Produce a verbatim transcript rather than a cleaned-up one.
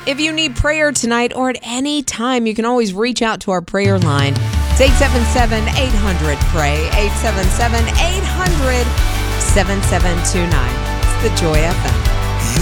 If you need prayer tonight or at any time, you can always reach out to our prayer line. It's eight seven seven, eight hundred, pray, eight seven seven, eight hundred, seven seven two nine. It's the Joy F M.